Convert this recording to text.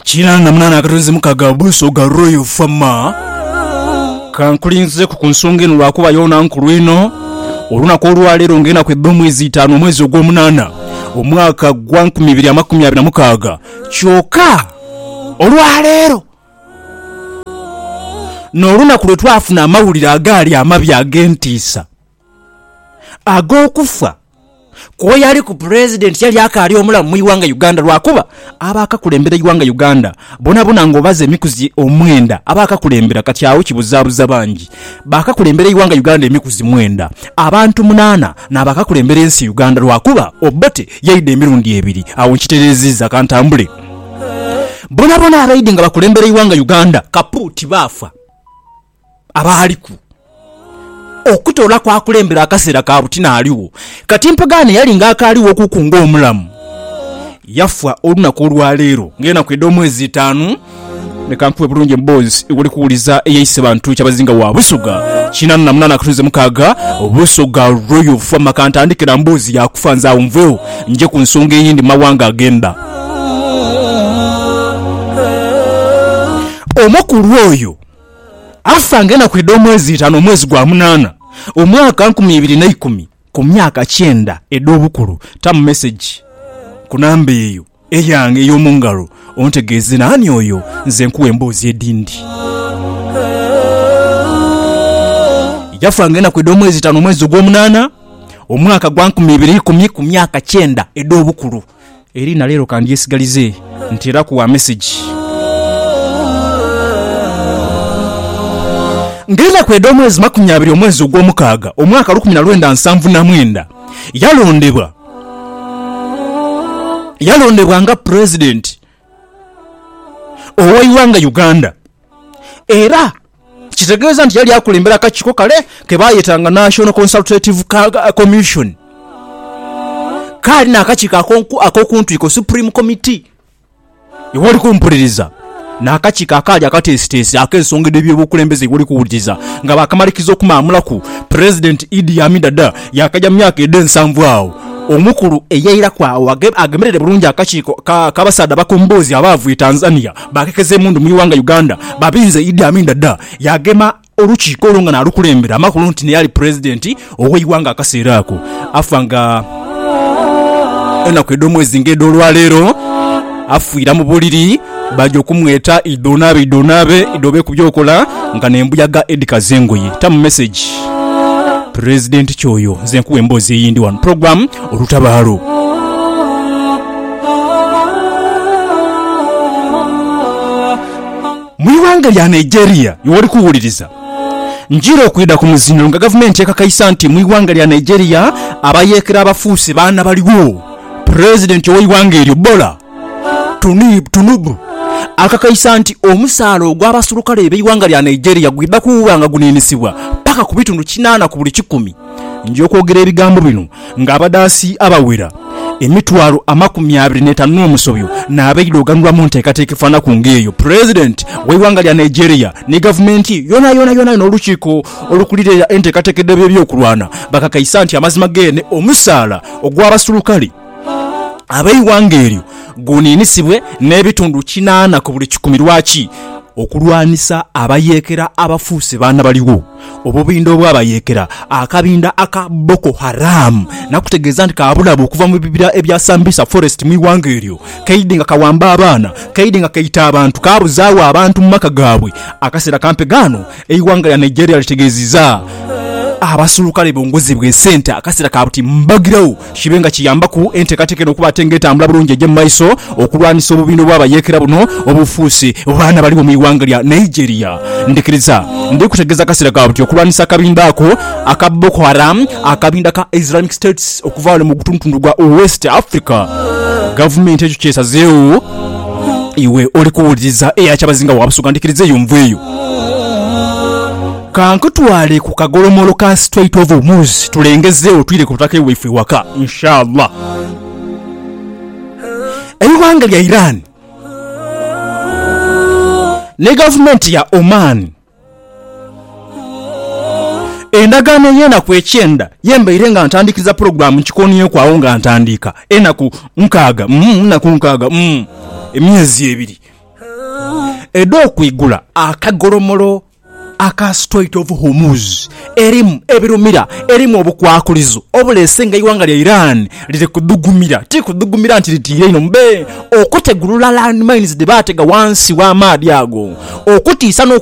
Kiranga munana akatonze mukaga buso ga Royal Farmer kankulinze ku nsonga eno lwakuba yona nkulwino olunaku olwaleero ngenda ku mwezi 5 mwezi ogw'omunana omwaka gwa 2026 kyokka olwaleero n'olunaku lwe twafuna amawulire agaali amabi ag'entiisa ag'okufa kuba yali ku president yali akaali omulamu mu Iwanga Uganda lwakuba abakakulembera Iwanga Uganda bona ng'obaze emikuzi 9 abakakulembera kati awo kibuzaabuza bangi bakakulembera Iwanga Uganda emikuzi 9 abantu 8 n'abakakulembera ensi Uganda lwakuba Obote yayide emirundi 2 awo nkitereziza kantambule bona abayide nga bakulembera Iwanga Uganda kaputi bafa abaaliku okutola kwa kulembera akaseera ka butina aliwo kati mpagane yali nga akaaliwo okukunga omulamu yafa olunaku olwaleero ngena ku mwezi 5 ne kankuwe bulungi mbozi uli kuuliza eyise bantu kyabazinga wa Busoga kinana na munana akutuze mukaga Busoga Royal Farmer kantandikira mbozi yakufanza umveo nje ku nsonga eyindi mawanga agenda omukulu oyo afa ngena ku mwezi 5 mwezi gwa 8 omwaka 2010 ku myaka 9 edobukulu tamu message kunamba eyo eyange ey'omungalo ontegeeze nani oyo nze nkuwe emboozi edindi yafa ngena ku mwezi 5 mwezi gwa 8 omwaka gwa 2010 ku myaka 9 edobukulu eri na leero kandi yesigalize ntira kuwa message ngenda ku mwezi 20 omwezi ogw'omukaaga omwaka 1979 yalondebwa nga president owa Iwanga Uganda era kitegeeza nti yali akulembera akakiiko kale ke bayetanga National Consultative Commission kali n'akakiiko akokuntu Supreme Committee iwali kumpuliriza n'akakiiko akaali akatesitesi ak'ensonga by'obukulembeze iwali kuwuliriza nga bakamalikiza okumaamulaku president Idi Amin Dada yakajja myaka 7 awo omukulu eyayira kwawo agemerere bulungi akakiiko kabasada bakombozi abaavu Tanzania bakekeze mundu mu Iwanga Uganda babinze Idi Amin Dada yagema olukiiko olunga nalukulembera amakulu nti ne yali president ow'Iwanga akaseera ako afanga ena ku mwezi ng'edo olwaleero afuira mu buliri bajo kumweta idonabe idobe kubyokola nga nembuyaga Edi Kazengoye tamu message president choyo zenkuwe mbozi eyindi one program olutabaalo mu Iwanga lya Nigeria yori kuwuliriza njiro okwida ku muzino nga government yakakaisa nti mu Iwanga lya Nigeria abayekera abafuuse baana baliwo president wa Iwanga eryo Bola Tinubu akakaisa nti omusaala ogw'abasulukale b'Iwanga lya Nigeria gwidda kuwanga gunenisibwa paka ku bitundu 8 ku buli 10 nje okwogera ebigambo bino ng'abadaasi abawera emitwalo 25 omusobyo n'abeeyidoganirwa mu nteekateeka efaana ku ngeeyo president w'Iwanga lya Nigeria ne gavumenti yona n'olukiiko olukulira enteekateeka by'ebyokulwana bakakaisa nti amazima gene omusaala ogw'abasulukale ab'Iwanga eryo gunenisibwe n'ebitundu 8 ku buli 10 lwaki okulwanisa abayekera abafuuse baana baliwo obubindo obw'abayekera akabinda aka Boko Haram nakutegeeza nti kabulabo okuva mu bibira ebya Sambisa Forest mu Iwanga eryo kaidi nga kawamba abaana kaidi nga kaita abantu kabuzaawo abantu mu maka gaabwe akaseera kampegano Iwanga lya Nigeria litegeeziza abasulukale bongozebwe sente akaseera kabuti mbagirawo kibenga kiyamba ku enteekateeka okuba tengetambula bulungi ejje maiso okulwanisa obubindo bw'abayekera buno obufuuse baana baliwo mu Iwanga lya Nigeria ndikiriza ndikutegeeza akaseera kabuti okulwanisa akabinda ako aka Boko Haram akabinda ka Islamic States okuva mu kutuntundu gwa West Africa government ekyo kyesazeewo iwe oli kuwuliriza eyakyabazinga wa Busoga ndikiriza yumveeyo kankutwale ku kagolomolo ka Strait of Hormuz tulengezeewo twire ku butaka eweefe waka inshallah Iwanga lya Iran ne government ya Oman endagaano yena ku 9 yembeire nga ntandikiza program nkikoniyo kwawo nga ntandika enaku nkaaga emyezi 2 edda okwigula akagolomolo aka Strait of Hormuz erimu ebirumira erimu obukwakulizo obuleese nga iwanga lya Iran liri kudugumira nti litiire ino mbe okutegulula landmines de batega wansi wa maadi ago okutiisa